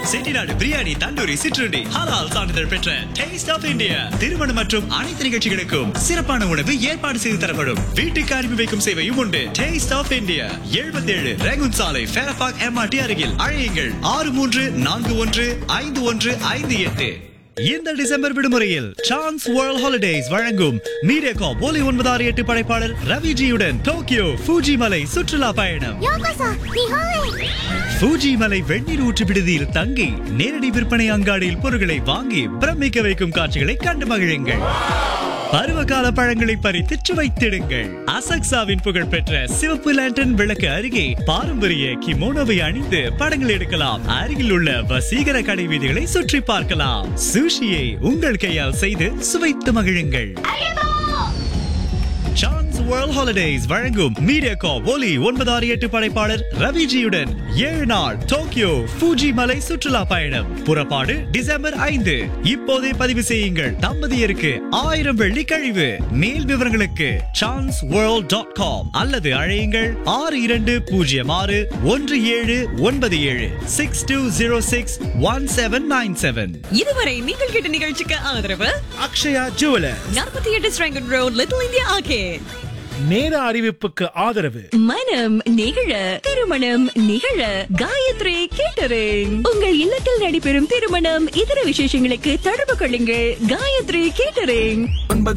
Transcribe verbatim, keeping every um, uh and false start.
செட்டிநாடு பிரியாணி, தந்தூரி, சிற்றுண்டி, ஹலால் சான்றிதழ் பெற்ற டேஸ்ட் ஆஃப் இந்தியா. திருமணம் மற்றும் அனைத்து நிகழ்ச்சிகளுக்கும் சிறப்பான உணவு ஏற்பாடு செய்து தரப்படும். வீட்டுக்கு அனுப்பி வைக்கும் சேவையும் உண்டு. டேஸ்ட் ஆஃப் இந்தியா, எழுபத்தி ஏழு ரேகுன் சாலை, ஃபேரபாக் எம்ஆர்டி அருகில். அழையுங்கள் ஆறு மூன்று நான்கு ஒன்று ஐந்து ஒன்று ஐந்து எட்டு. இந்த டிசம்பர் விடுமுறையில் சான்ஸ் வேர்ல்ட் ஹாலிடேஸ் வழங்கும் மீடியாகாப் ஒலி ஒன்பது ஆறு எட்டு படைப்பாளர் ரவிஜியுடன் டோக்கியோ ஃபூஜி மலை சுற்றுலா பயணம். ஃபூஜி மலை வெந்நீர் ஊற்று விடுதியில் தங்கி நேரடி விற்பனை அங்காடியில் பொருட்களை வாங்கி பிரமிக்க வைக்கும் காட்சிகளை கண்டு மகிழுங்கள். பருவகால பழங்களை பறித்து சுவைத்திடுங்கள். அசக்சாவின் புகழ்பெற்ற சிவப்பு லேண்டன் விளக்கு அருகே பாரம்பரிய கிமோனோவை அணிந்து படங்கள் எடுக்கலாம். அருகில் உள்ள வசீகர கடை வீதிகளை சுற்றி பார்க்கலாம். சுஷியை உங்கள் கையால் செய்து சுவைத்து மகிழுங்கள். சான்ஸ் வேர்ல்ட் ஹாலிடேஸ் வழங்கும் மீடியாகாப் ஒலி ஒன்பது ஆறு எட்டு படைப்பாளர் ரவிஜியுடன் ஏழு நாள் டோக்கியோ ஃபூஜி மலை சுற்றுலா பயணம். புறப்பாடு டிசம்பர் ஐந்து. இப்போதே பதிவு செய்யுங்கள். தம்பதியருக்கு ஆயிரம் வெள்ளி கழிவு. மேல் விவரங்களுக்கு சான்ஸ் வேர்ல்ட் டாட் காம் அல்லது அழையுங்கள் ஆறு இரண்டு பூஜ்ஜியம் ஆறு ஒன்று ஏழு ஒன்பது ஏழு six two zero six one seven nine seven. இதுவரை நீங்கள் கேட்ட நிகழ்ச்சிக்கு ஆதரவு அக்ஷயா ஜுவலர், நாற்பத்தி எட்டு ஸ்ட்ராங்கன் ரோட், லிட்டில் இந்தியா ஆர்கேட். நேர அறிவிப்புக்கு ஆதரவு மனம் நிகழ திருமணம் நிகழ காயத்ரி கேட்டரிங். உங்கள் இல்லத்தில் நடைபெறும் திருமணம் இதர விசேஷங்களுக்கு தொடர்பு கொள்ளுங்கள். காயத்ரி கேட்டரிங். ஒன்பது